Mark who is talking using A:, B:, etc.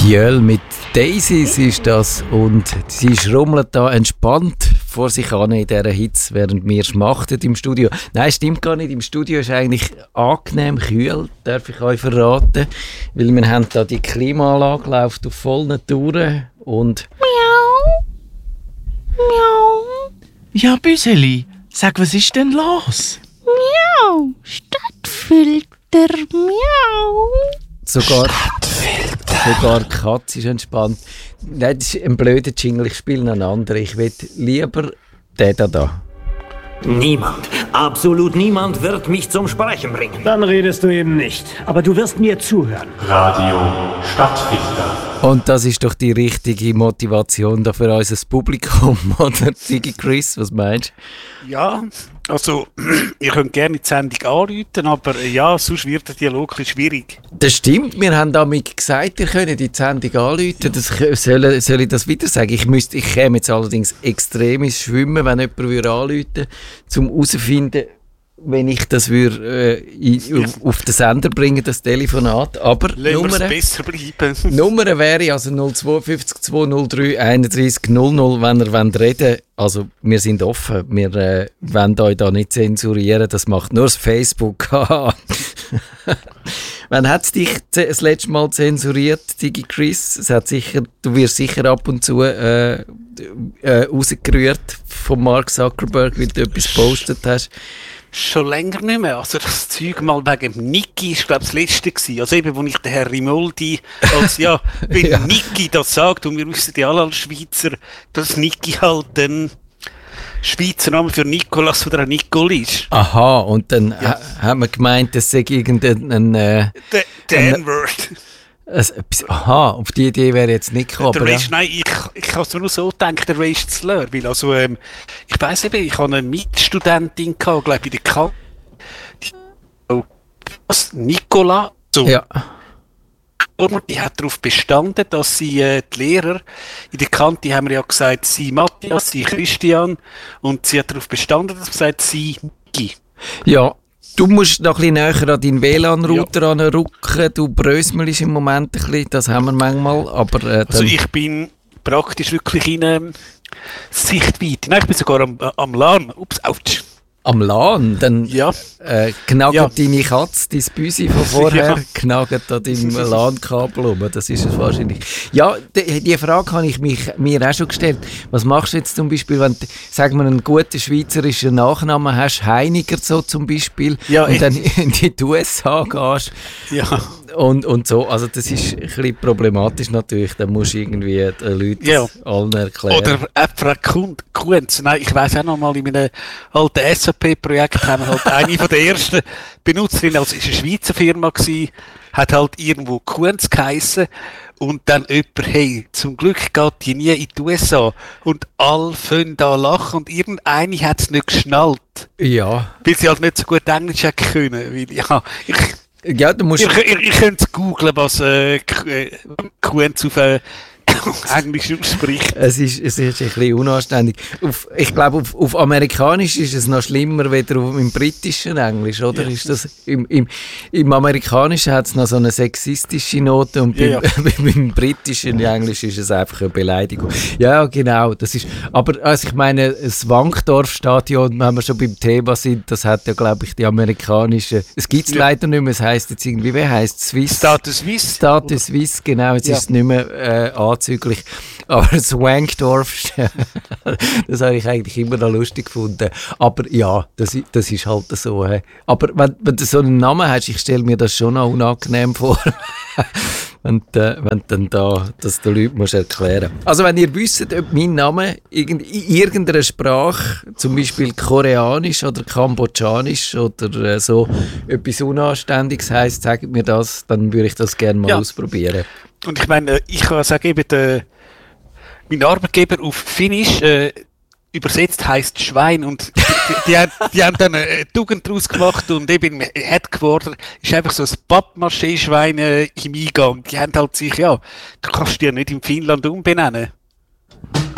A: Jöl mit Daisies ist das und sie schrummelt da entspannt vor sich an in dieser Hitze, während wir schmachten im Studio. Nein, stimmt gar nicht. Im Studio ist eigentlich angenehm kühl, darf ich euch verraten, weil wir haben da die Klimaanlage läuft auf vollen Touren und
B: Miau. Miau.
C: Ja, Büseli, sag, was ist denn los?
B: Miau. Stadtfilter. Miau.
A: sogar die Katze ist entspannt. Nein, das ist ein blöder Jingle, ich spiele einen anderen. Ich will lieber den da.
D: Niemand, absolut niemand wird mich zum Sprechen bringen.
E: Dann redest du eben nicht. Aber du wirst mir zuhören.
F: Radio Stadtfilter.
A: Und das ist doch die richtige Motivation da für unser Publikum, oder? Digi Chris, was meinst du?
G: Ja, also, ihr könnt gerne die Sendung anrufen, aber ja, sonst wird der Dialog schwierig.
A: Das stimmt, wir haben damit gesagt, ihr könnt die Sendung anrufen. Soll ich das wieder sagen? Ich käme jetzt allerdings extrem ins Schwimmen, wenn jemand anrufen würde, um herauszufinden, wenn ich das auf den Sender bringen, das Telefonat. Aber
G: Lassen wir besser bleiben.
A: Nummer wäre also 052 203 31 00, wenn ihr reden wollt. Also wir sind offen, wir wollen euch da nicht zensurieren, das macht nur das Facebook. Wann hat es dich das letzte Mal zensuriert, Digi Chris? Du wirst sicher ab und zu rausgerührt von Mark Zuckerberg, weil du etwas gepostet hast.
G: Schon länger nicht mehr. Also das Zeug mal wegen Niki ist, glaube ich, das letzte gewesen. Also eben, wo ich den Herr Rimoldi als, wenn
A: Ja.
G: Niki das sagt, und wir wissen ja alle als Schweizer, dass Niki halt ein Schweizer Name für Nikolaus oder ein Nicol ist.
A: Aha, und dann hat man gemeint, das sei irgendein...
G: Der N-Word.
A: Aha, auf die Idee wäre jetzt nicht gekommen.
G: Der
A: Aber
G: Rage, nein, ich habe es nur so gedacht, der Rage Slur, weil also, ich weiss eben, ich habe eine Mitstudentin gehabt, glaube ich, in der Nicola, so.
A: ja.
G: Die hat darauf bestanden, dass sie die Lehrer in der Kante haben wir ja gesagt, sie Matthias, sie Christian, und sie hat darauf bestanden, dass man sagt, sie Niki.
A: Ja, du musst noch ein bisschen näher an deinen WLAN-Router anrücken. Du bröselst im Moment ein bisschen, das haben wir manchmal. Aber,
G: Also ich bin praktisch wirklich in Sichtweite. Nein, ich bin sogar am LAN. Ups, ouch.
A: am LAN, dann
G: Ja.
A: knagert deine Katze, dein Büsi von vorher,
G: Ja.
A: knagert an deinem LAN-Kabel rum. Das ist es wahrscheinlich. Ja, die Frage habe ich mir auch schon gestellt. Was machst du jetzt zum Beispiel, wenn du, sagen wir, einen guten schweizerischen Nachnamen hast, Heiniger so zum Beispiel,
G: Ja,
A: und dann in die USA gehst
G: Ja.
A: und so. Also das ist ein bisschen problematisch natürlich. Dann musst du irgendwie den Leuten
G: Ja.
A: allen erklären.
G: Oder einfach Kunz. Nein, ich weiss auch noch mal, in meinem alten SAP-Projekt haben wir halt eine von der ersten Benutzerinnen, also es war eine Schweizer Firma gewesen, hat halt irgendwo Kunz geheissen und dann jemand, hey, zum Glück geht die nie in die USA und alle fangen da lachen und irgendeine hat es nicht geschnallt,
A: Ja.
G: weil sie halt nicht so gut Englisch hätte können, weil,
A: Ja, du musst...
G: ihr könnt googlen, was Kunz auf Englisch ausspricht.
A: Es ist ein bisschen unanständig. Ich glaube, auf Amerikanisch ist es noch schlimmer, weder im britischen Englisch, oder?
G: Ja.
A: Ist das, im Amerikanischen hat es noch so eine sexistische Note und
G: Ja,
A: beim britischen Englisch ist es einfach eine Beleidigung. Ja, genau. Das ist, aber also ich meine, das Wankdorf-Stadion, wenn wir schon beim Thema sind, das hat ja, glaube ich, die amerikanische... Es gibt es leider nicht mehr, es heisst jetzt irgendwie, wie heisst es? Swiss?
G: Status Suisse.
A: Status Suisse, genau, jetzt
G: Ja.
A: ist es nicht mehr anzüglich. Aber das Wankdorf, das habe ich eigentlich immer noch lustig gefunden. Aber ja, das ist halt so. He. Aber wenn du so einen Namen hast, ich stelle mir das schon noch unangenehm vor. wenn du dann da das den Leuten musst erklären musst. Also wenn ihr wisst, ob mein Name in irgendeiner Sprache, zum Beispiel Koreanisch oder Kambodschanisch oder so etwas Unanständiges heisst, sagt mir das, dann würde ich das gerne mal ausprobieren.
G: Und ich meine, ich kann sagen, eben mein Arbeitgeber auf Finnisch übersetzt heisst Schwein und die haben dann eine Tugend daraus gemacht und eben im Headquarter ist einfach so ein Pappmaché-Schwein im Eingang. Die haben halt sich, du kannst die ja nicht in Finnland umbenennen.